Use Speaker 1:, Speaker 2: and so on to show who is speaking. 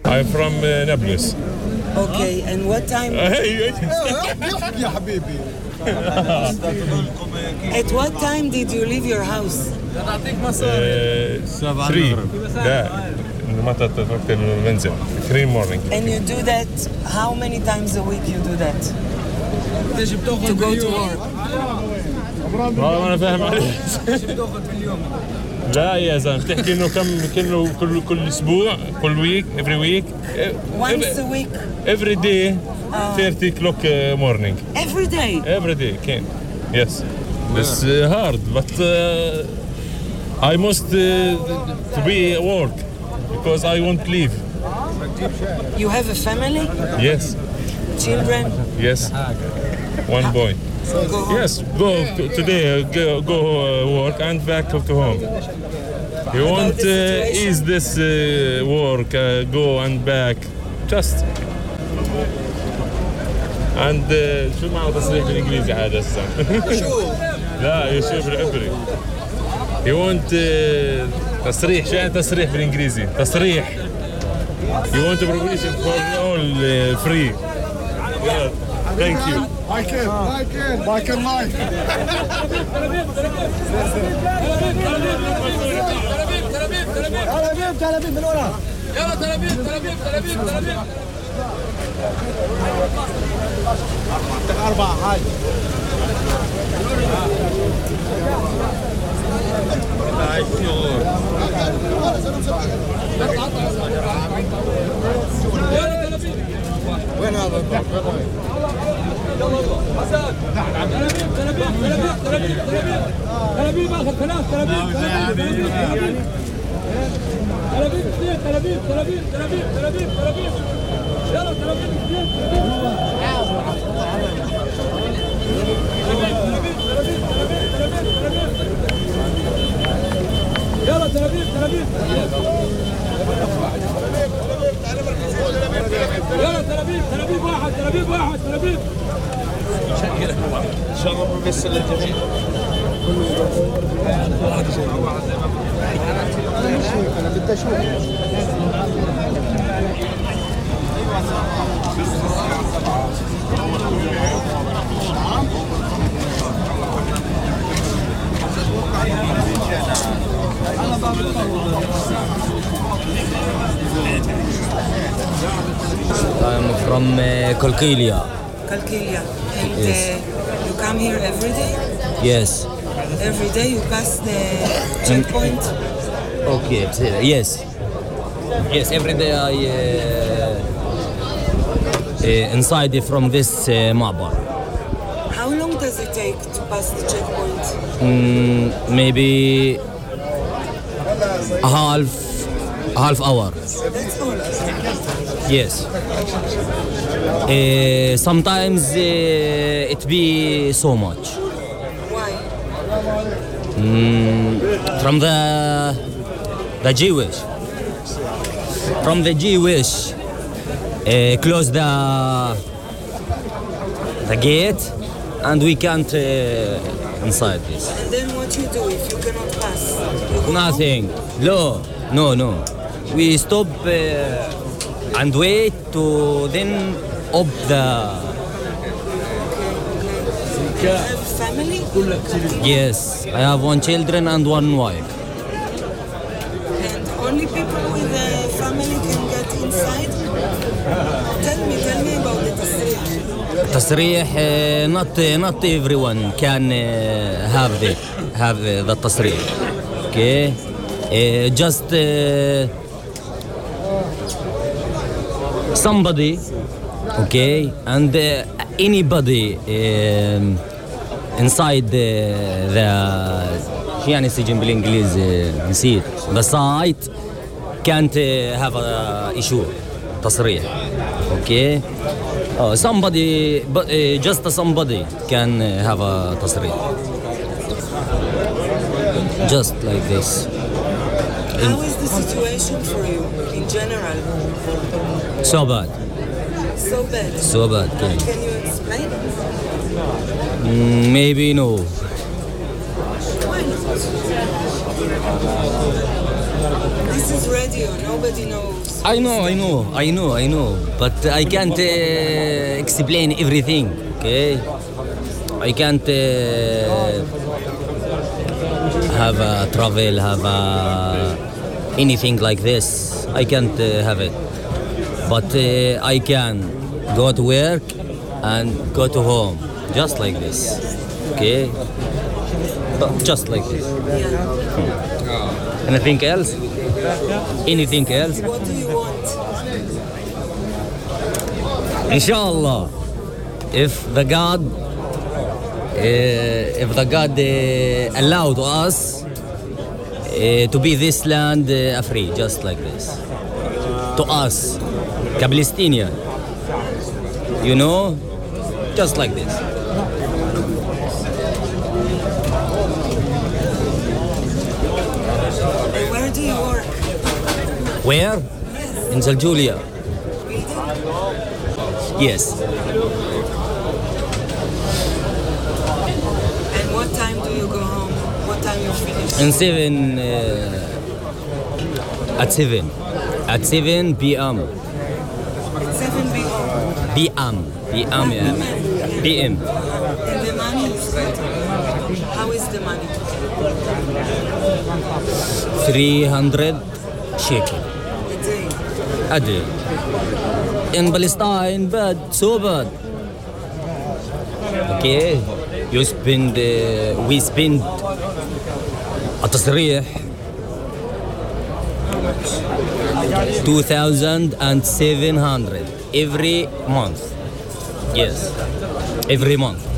Speaker 1: I'm from Nablus.
Speaker 2: Okay, and what time?
Speaker 3: يا حبيبي.
Speaker 2: At what time did you leave your house?
Speaker 1: 3. لا متى تركت المنزل 3 morning.
Speaker 2: And you do that, how many times a week you do that? To go to work.
Speaker 1: والله أنا فاهم عليك. لا يا زلمة بتحكي إنه كل أسبوع كل week every week.
Speaker 2: Once a week.
Speaker 1: Every day 30 o'clock morning.
Speaker 2: Every day?
Speaker 1: Every day can. Yes. It's hard but I must to be at work because I won't leave.
Speaker 2: You have a family?
Speaker 1: Yes.
Speaker 2: Children?
Speaker 1: Yes. One boy. Yes, go today. Go work and back to home. You want ease this work? Go and back. Just. And شو معه تصريح بالإنجليزي هذا السنة؟ لا يشوف العبري. You want تصريح شو يعني تصريح بالإنجليزي؟ تصريح. You want a provision for all free. Yeah. Thank you.
Speaker 3: Michael. تل أبيب من ورا. يلا تل أبيب. أربعة هاي. وين هذا؟
Speaker 4: تلابيب اخذ 3 تلابيب يلا تلابيب يلا تلابيب يلا تلابيب واحد
Speaker 3: شرب بس للجميع. أنا بدي أشوف.
Speaker 5: I'm from Kalkilia.
Speaker 2: Kalkilia. And
Speaker 5: Yes.
Speaker 2: you come here every day?
Speaker 5: Yes.
Speaker 2: Every day you pass the checkpoint?
Speaker 5: Okay. Yes. Every day I inside from this معبر.
Speaker 2: How long does it take to pass the checkpoint?
Speaker 5: Maybe a half hour.
Speaker 2: That's all.
Speaker 5: Yes. Sometimes it be so much.
Speaker 2: Why?
Speaker 5: From the Jewish. From the Jewish, close the gate, and we can't inside this.
Speaker 2: And then what you do if you cannot pass? You go
Speaker 5: Nothing. No. We stop and wait to then up the.
Speaker 2: You have family?
Speaker 5: Yes, I have 1 children and 1 wife.
Speaker 2: And only people with a family can get inside? Tell me about the tasrih.
Speaker 5: تصريح not everyone can have the تصريح. Okay, just somebody, okay, and anybody inside the شو يعني سجن بالإنجليزي نسيت the site can't have a issue تصريح. Okay. Somebody, but just somebody can have a تصريح. Just like this.
Speaker 2: How is the situation for you in general?
Speaker 5: So bad.
Speaker 2: So bad.
Speaker 5: So bad.
Speaker 2: Can you explain?
Speaker 5: Maybe no.
Speaker 2: Why not? This is radio. Nobody knows.
Speaker 5: I know. But I can't explain everything. Okay, I can't have a travel, have anything like this. I can't have it. But I can go to work and go to home, just like this. Okay, but just like this. Anything else? Anything else?
Speaker 2: What do you want?
Speaker 5: Inshallah, if the God allow to us to be this land free, just like this. To us, Palestinian, you know, just like this.
Speaker 2: Where do you work?
Speaker 5: Where? In Saljulia. Yes.
Speaker 2: And what time do you go home? What time you finish?
Speaker 5: In 7 at 7 p.m.
Speaker 2: 7 p.m.
Speaker 5: p.m. yeah. p.m.
Speaker 2: And the money is good? How is the money?
Speaker 5: 300 shekel
Speaker 2: A day.
Speaker 5: a day. In Palestine, bad, so bad. Okay, we spend التصريح 2,700 every month. Yes, every month.